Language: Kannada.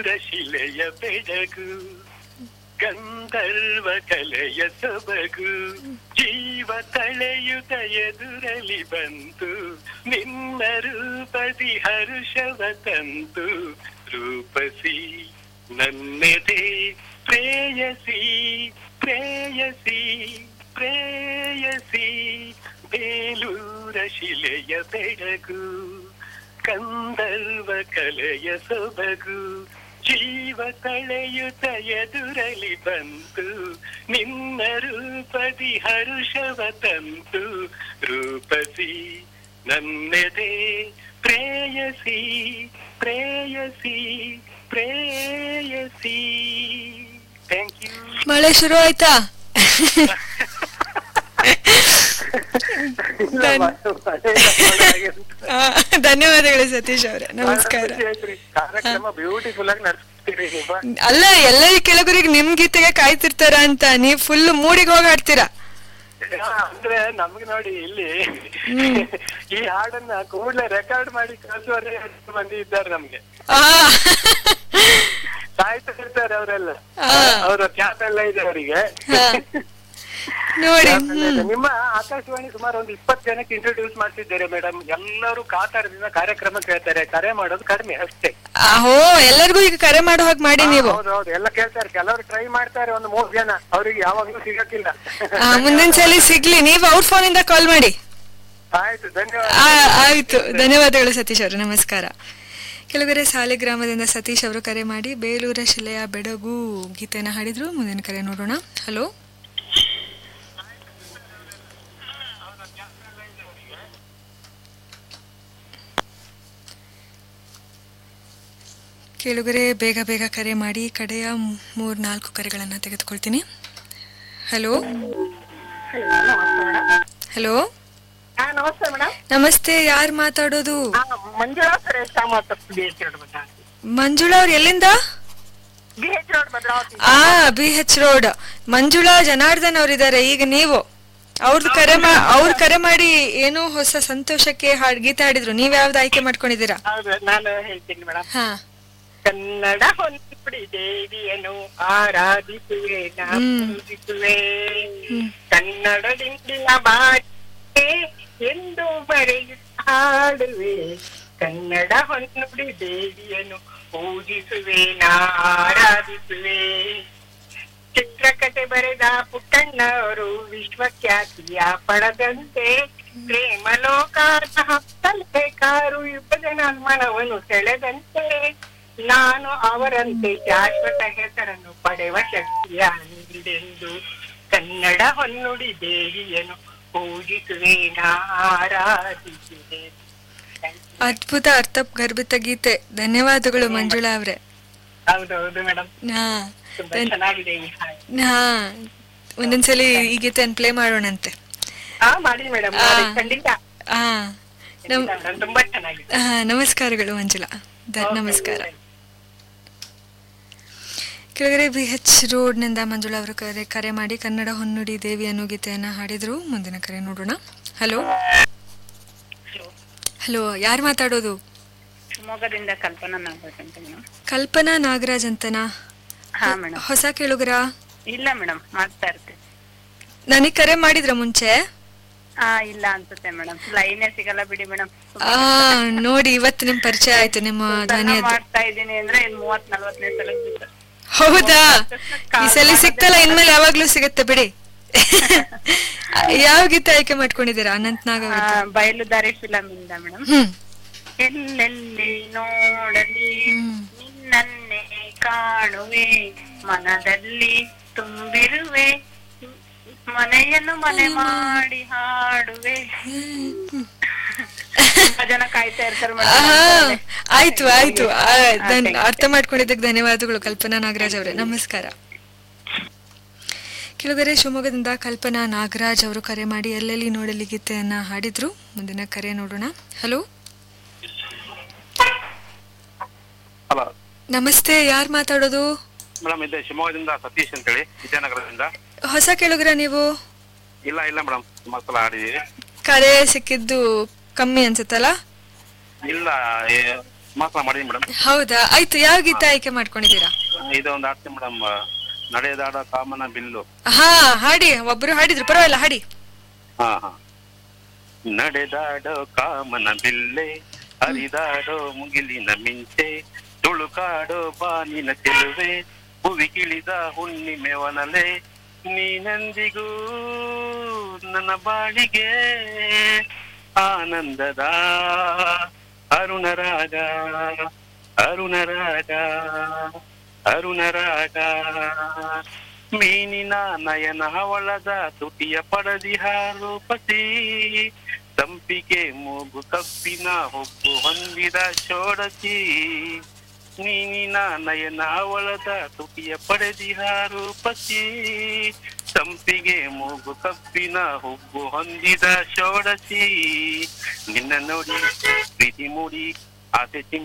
ಶಿಲೆಯ ಬೆಳಗು ಗಂಧರ್ವ ಕಲೆಯ ಸೊಬಗು ಜೀವ ತಳೆಯುತ್ತ ಎದುರಲಿ ಬಂತು ನಿನ್ನ ರೂಪದಿ ಹರುಷವ ತಂತು ರೂಪಸಿ ನನ್ನೆದೆ ಪ್ರೇಯಸಿ ಪ್ರೇಯಸಿ ಪ್ರೇಯಸಿ ಬೇಲೂರ ಶಿಲೆಯ ಬೆಳಗು ಕಂದರ್ವ ಕಲೆಯ ಸೊಬಗು ಜೀವ ತಳೆಯುತ್ತ ಎದುರಲಿ ಬಂತು ನಿನ್ನ ರೂಪದಿ ಹರುಷವ ತಂತು ರೂಪಸಿ ನನ್ನೆದೆ ಪ್ರೇಯಸಿ ಪ್ರೇಯಸಿ ಪ್ರೇಯಸಿ. Thank you. ಮಳೆ ಶುರು ಆಯ್ತಾ? ಧನ್ಯವಾದಗಳು ಸತೀಶ್ ಅವರೇ, ನಮಸ್ಕಾರ. ಕಾರ್ಯಕ್ರಮ ಬ್ಯೂಟಿಫುಲ್ ಆಗಿ ನಡೆಸ್ತೀರಿ. ಅಲ್ಲ, ಎಲ್ಲ ಕೆಲವರಿಗೆ ನಿಮ್ ಗೀತೆಗೆ ಕಾಯ್ತಿರ್ತಾರ ಅಂತ ನೀವ್ ಫುಲ್ ಮೂಡಿಗೆ ಹೋಗಿ ಹಾಡ್ತೀರಾ. ಅಂದ್ರೆ ನಮ್ಗೆ ನೋಡಿ ಇಲ್ಲಿ ಈ ಹಾಡನ್ನ ಕೂಡಲೇ ರೆಕಾರ್ಡ್ ಮಾಡಿ ಕಳಿಸುವವರೇ ಮಂದಿ ಇದ್ದಾರೆ ನಮ್ಗೆ. ಕಾಯ್ತಾ ಇರ್ತಾರೆ ಅವರೆಲ್ಲ, ಅವರ ಖ್ಯಾತ ಎಲ್ಲ ಇದೆ ಅವರಿಗೆ ನೋಡಿ. ನಿಮ್ಮ ಆಕಾಶವಾಣಿ ಸುಮಾರು ಒಂದು 20 ಜನಕ್ಕೆ ಇಂಟ್ರೊಡ್ಯೂಸ್ ಮಾಡ್ತಿದ್ದಾರೆ ಮೇಡಮ್. ಎಲ್ಲರೂ ಕಾತಾರದಿಂದ ಕಾರ್ಯಕ್ರಮ ಕೇಳ್ತಾರೆ, ಕರೆ ಮಾಡೋದು ಕಡಿಮೆ ಅಷ್ಟೇ. ಓ, ಎಲ್ಲರಿಗೂ ಈಗ ಕರೆ ಮಾಡೋ ಹಾಗೆ ಮಾಡಿ ನೀವು. ಹೌದೌದು, ಎಲ್ಲ ಕೇಳ್ತಾರೆ. ಕೆಲವರು ಟ್ರೈ ಮಾಡ್ತಾರೆ, ಒಂದು 3 ಜನ, ಅವ್ರಿಗೆ ಯಾವಾಗ್ಲೂ ಸಿಗಕ್ಕಿಲ್ಲ. ಮುಂದಿನ ಸಲ ಸಿಗ್ಲಿ, ನೀವು ಅವ್ರ ಫೋನ್ ಇಂದ ಕಾಲ್ ಮಾಡಿ. ಆಯ್ತು, ಧನ್ಯವಾದ. ಆಯ್ತು, ಧನ್ಯವಾದಗಳು ಸತೀಶ್ ಅವರು, ನಮಸ್ಕಾರ. ಕೆಲವರೆ ಸಾಲಿಗ್ರಾಮದಿಂದ ಸತೀಶ್ ಅವರು ಕರೆ ಮಾಡಿ ಬೇಲೂರ ಶಿಲೆಯ ಬೆಡಗು ಗೀತೆಯನ್ನು ಹಾಡಿದ್ರು. ಮುಂದಿನ ಕರೆ ನೋಡೋಣ. ಹಲೋ, ಕೇಳುಗರೆ ಬೇಗ ಬೇಗ ಕರೆ ಮಾಡಿ, ಕಡೆಯ 3-4 ಕರೆಗಳನ್ನು ತೆಗೆದುಕೊಳ್ತೀನಿ. ಹಲೋ ಹಲೋ, ನಮಸ್ತೆ ಮೇಡಮ್. ನಮಸ್ತೆ, ಯಾರು ಮಾತಾಡೋದು? ಮಂಜುಳಾ ಸುರೇಶ ಮಾತಾಡ್ತಿದ್ದೆ. ಮಂಜುಳಾ ಅವ್ರು ಎಲ್ಲಿಂದ? BH road Bhadravati. BH road. Manjula Janardhan ಅವರಿದ್ದಾರೆ. ಈಗ ನೀವು ಅವ್ರ ಕರೆ ಮಾಡಿ ಏನೋ ಹೊಸ ಸಂತೋಷಕ್ಕೆ ಗೀತೆ ಹಾಡಿದ್ರು. ನೀವ್ ಯಾವ್ದು ಆಯ್ಕೆ ಮಾಡ್ಕೊಂಡಿದ್ದೀರಾ? ನಾನು ಹೇಳ್ತೀನಿ ಮೇಡಮ್. ಹಾ, ಕನ್ನಡ ಹೊನ್ನುಡಿ ದೇವಿಯನ್ನು ಆರಾಧಿಸುವೆ, ಪೂಜಿಸುವೆ, ಕನ್ನಡ ದಿಂಡಿನ ಬಾಟೆ ಎಂದು ಬರೆಯುತ್ತ ಹಾಡುವೆ, ಕನ್ನಡ ಹೊನ್ನುಡಿ ದೇವಿಯನ್ನು ಪೂಜಿಸುವೆ, ಆರಾಧಿಸುವೆ. ಚಿತ್ರಕಥೆ ಬರೆದ ಪುಟ್ಟಣ್ಣವರು ವಿಶ್ವಖ್ಯಾತಿಯ ಪಡೆದಂತೆ, ಪ್ರೇಮಲೋಕದ ಹತ್ತಲೇಕಾರು ಯುಗದ ಮನವನ್ನು ಸೆಳೆದಂತೆ, ನಾನು ಅವರಂತೆ ಶಾಶ್ವತ ಹೆಸರನ್ನು ಪಡೆಯುವ ಶಕ್ತಿಯ ನೀಡೆಂದು ಕನ್ನಡ ಹೊನ್ನುಡಿ ದೇವಿಯನ್ನು ಪೂಜಿಸುವೆ, ಆರಾಧಿಸುವೆ. ಅದ್ಭುತ ಅರ್ಥಗರ್ಭಿತ ಗೀತೆ. ಧನ್ಯವಾದಗಳು ಮಂಜುಳಾ ಅವ್ರೆ. ಹೌದೌದು ಮೇಡಮ್, ತುಂಬಾ ಚೆನ್ನಾಗಿದೆ ಈ ಹಾಡು. ಒಂದೊಂದ್ಸಲಿ ಈ ಗೀತೆಯನ್ನು ಪ್ಲೇ ಮಾಡೋಣಂತೆ. ಮಾಡಿ ಮೇಡಮ್, ಖಂಡಿತ. ತುಂಬಾ ಚೆನ್ನಾಗಿದೆ. ನಮಸ್ಕಾರಗಳು ಮಂಜುಳಾ, ನಮಸ್ಕಾರ. ಕೆಳಗಡೆ BH ರೋಡ್ನಿಂದ ಮಂಜುಳಾ ಅವರು ಕರೆ ಮಾಡಿ ಕನ್ನಡ ಹೊನ್ನುಡಿ ದೇವಿ ಅನ್ನೋ ಗೀತೆಯನ್ನ ಹಾಡಿದ್ರು. ಮುಂದಿನ ಕರೆ ನೋಡೋಣ. ಹಲೋ ಹಲೋ, ಯಾರು ಮಾತಾಡೋದು? ಶಿವಮೊಗ್ಗದಿಂದ ಕಲ್ಪನಾ ನಾಗರಾಜ್ ಅಂತ. ಕಲ್ಪನಾ ನಾಗರಾಜ್ ಅಂತನಾ? ಹೊಸ ಕೇಳುಗರ? ಇಲ್ಲ ಮೇಡಮ್, ಮಾಡ್ತಾ ಇರ್ತೀವಿ. ನನಗ್ ಕರೆ ಮಾಡಿದ್ರ ಮುಂಚೆ? ಇಲ್ಲ ಅನ್ಸುತ್ತೆ ಮೇಡಮ್, ಲೈನೇ ಸಿಗಲ್ಲ ಬಿಡಿ ಮೇಡಮ್. ನೋಡಿ, ಇವತ್ತು ನಿಮ್ ಪರಿಚಯ ಆಯ್ತು. ನಿಮ್ಮ ಧ್ವನಿ ಮಾಡ್ತಾ ಇದ್ದೀನಿ ಅಂದ್ರೆ 30-40 ಸಲ. ಹೌದಾ? ಈ ಸಲ ಸಿಕ್ತಲ್ಲ, ಇನ್ಮೇಲೆ ಯಾವಾಗ್ಲೂ ಸಿಗತ್ತೆ ಬಿಡಿ. ಯಾವ ಗೀತೆ ಆಯ್ಕೆ ಮಾಡ್ಕೊಂಡಿದ್ದೀರಾ? ಅನಂತ್ ನಾಗ್ ಬಯಲುದಾರಿ ಫಿಲಂ ಇಂದ ಮೇಡಮ್. ಎಲ್ಲೆಲ್ಲಿ ನೋಡಲಿ ನಿನ್ನನ್ನೇ ಕಾಣುವೆ, ಮನದಲ್ಲಿ ತುಂಬಿರುವೆ, ಮನೆಯನ್ನು ಮನೆ ಮಾಡಿ ಹಾಡುವೆ. ಜನ ಕಾಯ್ತಾ ಇರ್ತಾರೆ. ಆಯ್ತು ಆಯ್ತು, ಅರ್ಥ ಮಾಡ್ಕೊಂಡಿದ್ದಕ್ಕೆ ಧನ್ಯವಾದಗಳು ಕಲ್ಪನಾ ನಾಗರಾಜ್ ಅವರೇ, ನಮಸ್ಕಾರ. ಕೆಲವರೆ ಶಿವಮೊಗ್ಗದಿಂದ ಕಲ್ಪನಾ ನಾಗರಾಜ್ ಅವರು ಕರೆ ಮಾಡಿ ಎಲ್ಲೆಲ್ಲಿ ನೋಡಲಿ ಗೀತೆಯನ್ನ ಹಾಡಿದ್ರು. ಮುಂದಿನ ಕರೆ ನೋಡೋಣ. ಹಲೋ ನಮಸ್ತೆ, ಯಾರು ಮಾತಾಡೋದು? ಮೇಡಮ್, ಇದೆ ಶಿವಮೊಗ್ಗದಿಂದ ಸತೀಶ್ ಅಂತ ಹೇಳಿ, ವಿಜಯನಗರದಿಂದ. ಹೊಸ ಕೇಳುಗರ ನೀವು? ಇಲ್ಲ ಇಲ್ಲ ಮೇಡಮ್, ಮಕ್ಕಳ ಹಾಡಿದೀವಿ. ಕರೆ ಸಿಕ್ಕಿದ್ದು ಕಮ್ಮಿ ಅನ್ಸುತ್ತಲ್ಲ? ಇಲ್ಲ, ಮಾತ್ರ ಮಾಡಿದೀನಿ ಮೇಡಮ್. ಹೌದಾ, ಆಯ್ತು. ಯಾವ ಗೀತೆ ಆಯ್ಕೆ ಮಾಡ್ಕೊಂಡಿದ್ದೀರಾ? ಇದೊಂದು ಆಡ್ತೀನಿ ಮೇಡಮ್, ನಡೆದಾಡ ಕಾಮನ ಬಿಲ್ಲು. ಹಾ, ಹಾಡಿ. ಒಬ್ರು ಹಾಡಿದ್ರು, ಪರವಾಗಿಲ್ಲ, ಹಾಡಿ. ಹಾ ಹಾ. ನಡೆದಾಡೋ ಕಾಮನ ಬಿಲ್ಲೆ, ಹರಿದಾಡೋ ಮುಗಿಲಿನ ಮಿಂಚೆ, ತುಳುಕಾಡೋ ಬಾನಿನ ಚೆಲುವೆ, ಹುವಿಗಿಳಿದ ಹುಣ್ಣಿಮೆ ವನಲೆ, ನೀನಂದಿಗೂ ನನ್ನ ಬಾಳಿಗೆ ಆನಂದದ ಅರುಣರಾಗ, ಅರುಣರಾಗ, ಅರುಣರಾಗ. ಮೀನಿನ ನಯನ ಹವಳದ ತುಟಿಯ ಪಡದಿಹ ರೂಪಸಿ, ತಂಪಿಗೆ ಮೂಗು ಕಪ್ಪಿನ ಹೊಕ್ಕು ಹೊಂದಿದ ಷೋಡಸಿ. ಮೀನಿನ ನಯನ ಹವಳದ ತುಟಿಯ ಪಡೆದಿಹ ರೂಪಸಿ, ತಂಪಿಗೆ ಮೂಗು ಕಪ್ಪಿನ ಹುಬ್ಬು ಹೊಂದಿದ ಷೋಡಸಿ. ನಿನ್ನ ನೋಡಿ ಪ್ರೀತಿ ಮೂಡಿ ಆಸೆ